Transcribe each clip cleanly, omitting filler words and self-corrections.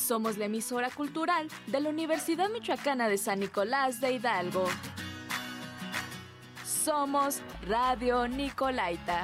Somos la emisora cultural de la Universidad Michoacana de San Nicolás de Hidalgo. Somos Radio Nicolaita.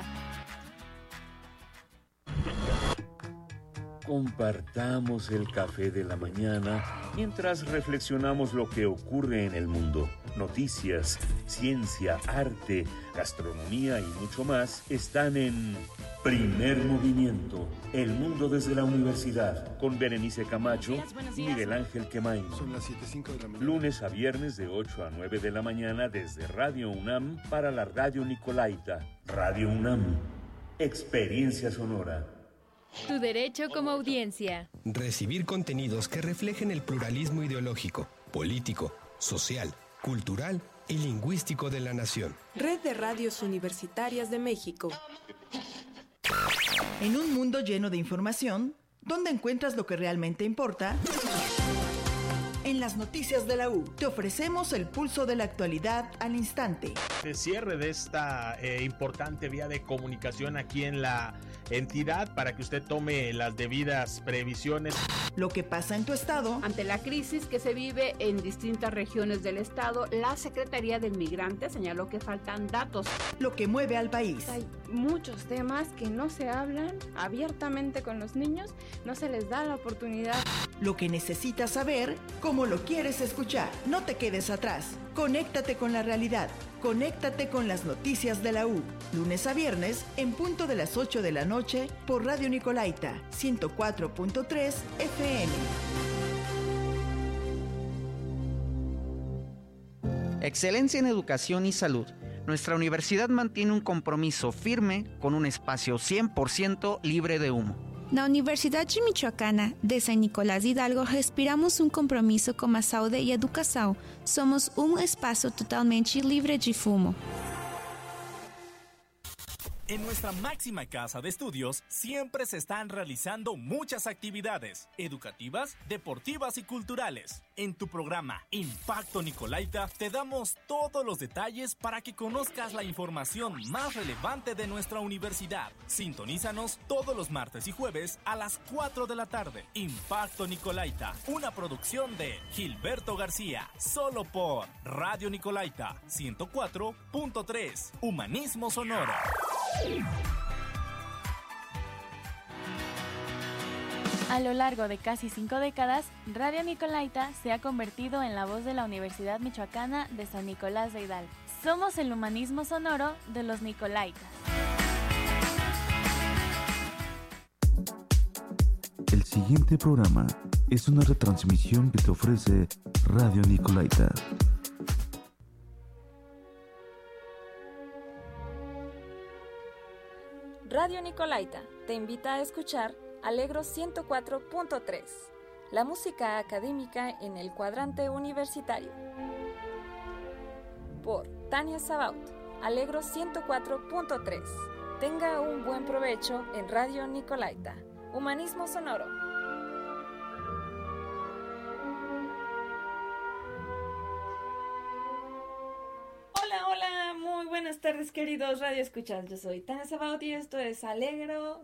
Compartamos el café de la mañana mientras reflexionamos lo que ocurre en el mundo. Noticias, ciencia, arte, gastronomía y mucho más están en Primer Movimiento, el mundo desde la universidad, con Berenice Camacho y Miguel Ángel Quemain. Son las 7:05 de la mañana. Lunes a viernes de 8 a 9 de la mañana desde Radio UNAM para la Radio Nicolaita. Radio UNAM, experiencia sonora. Tu derecho como audiencia. Recibir contenidos que reflejen el pluralismo ideológico, político, social, cultural y lingüístico de la nación. Red de Radios Universitarias de México. En un mundo lleno de información, ¿dónde encuentras lo que realmente importa? En las noticias de la U, te ofrecemos el pulso de la actualidad al instante. El cierre de esta importante vía de comunicación aquí en la entidad para que usted tome las debidas previsiones. Lo que pasa en tu estado. Ante la crisis que se vive en distintas regiones del estado, la Secretaría del Migrante señaló que faltan datos. Lo que mueve al país. Hay muchos temas que no se hablan abiertamente con los niños, no se les da la oportunidad. Lo que necesitas saber, como lo quieres escuchar. No te quedes atrás. Conéctate con la realidad. Conéctate con las noticias de la U. Lunes a viernes, en punto de las 8 de la noche, por Radio Nicolaita, 104.3 FM. Excelencia en educación y salud. Nuestra universidad mantiene un compromiso firme con un espacio 100% libre de humo. Na Universidade Michoacana de San Nicolás de Hidalgo respiramos um compromisso com a saúde e educação. Somos um espaço totalmente livre de fumo. En nuestra máxima casa de estudios siempre se están realizando muchas actividades educativas, deportivas y culturales. En tu programa Impacto Nicolaita te damos todos los detalles para que conozcas la información más relevante de nuestra universidad. Sintonízanos todos los martes y jueves a las 4 de la tarde. Impacto Nicolaita, una producción de Gilberto García, solo por Radio Nicolaita 104.3, Humanismo Sonoro. A lo largo de casi 5 décadas, Radio Nicolaita se ha convertido en la voz de la Universidad Michoacana de San Nicolás de Hidalgo. Somos el humanismo sonoro de los Nicolaitas. El siguiente programa es una retransmisión que te ofrece Radio Nicolaita. Radio Nicolaita te invita a escuchar Alegro 104.3, la música académica en el cuadrante universitario. Por Tania Sabaut, Alegro 104.3. Tenga un buen provecho en Radio Nicolaita, Humanismo Sonoro. Hola, muy buenas tardes queridos Radio Escuchas, yo soy Tania Sabaut y esto es Alegro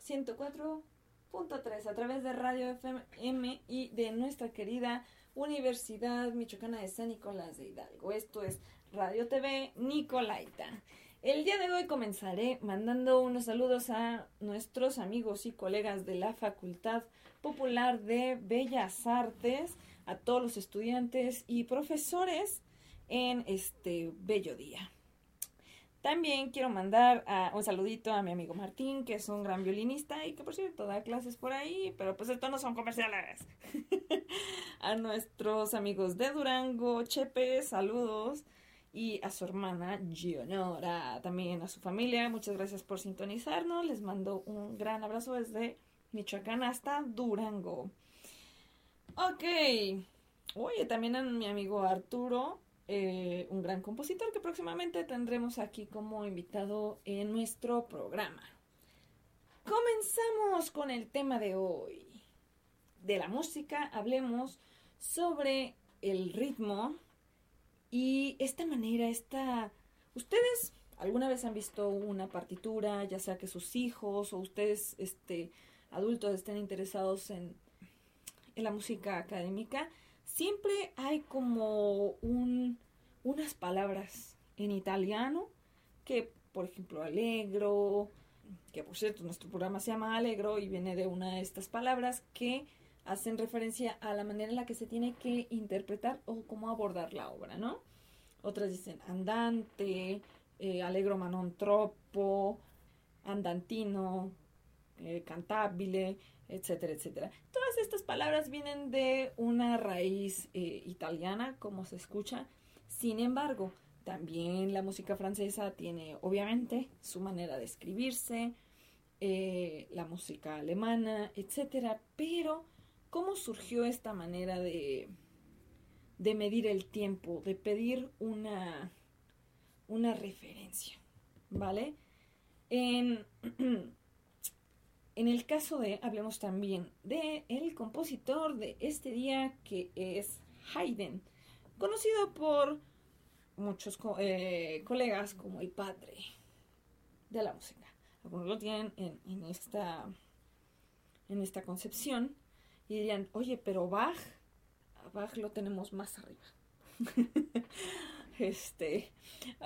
104.3 a través de Radio FM y de nuestra querida Universidad Michoacana de San Nicolás de Hidalgo. Esto es Radio TV Nicolaita. El día de hoy comenzaré mandando unos saludos a nuestros amigos y colegas de la Facultad Popular de Bellas Artes, a todos los estudiantes y profesores en este bello día. También quiero mandar un saludito a mi amigo Martín, que es un gran violinista y que por cierto da clases por ahí, pero pues estos no son comerciales. A nuestros amigos de Durango, Chepe, saludos. Y a su hermana Gionora, también a su familia, muchas gracias por sintonizarnos. Les mando un gran abrazo desde Michoacán hasta Durango. Ok, oye, también a mi amigo Arturo, un gran compositor que próximamente tendremos aquí como invitado en nuestro programa. Comenzamos con el tema de hoy. De la música hablemos sobre el ritmo y esta manera, ¿ustedes alguna vez han visto una partitura, ya sea que sus hijos o ustedes adultos estén interesados en en la música académica, siempre hay como unas palabras en italiano que, por ejemplo, allegro, que por cierto nuestro programa se llama Allegro y viene de una de estas palabras que hacen referencia a la manera en la que se tiene que interpretar o cómo abordar la obra, ¿no? Otras dicen andante, allegro ma non troppo, andantino, cantabile, etcétera, etcétera. Todas estas palabras vienen de una raíz italiana, como se escucha. Sin embargo, también la música francesa tiene, obviamente, su manera de escribirse, la música alemana, etcétera. Pero, ¿cómo surgió esta manera de medir el tiempo, de pedir una referencia? ¿Vale? En el caso hablemos también de el compositor de este día, que es Haydn, conocido por muchos colegas como el padre de la música. Algunos lo tienen en esta concepción y dirían, oye, pero Bach lo tenemos más arriba.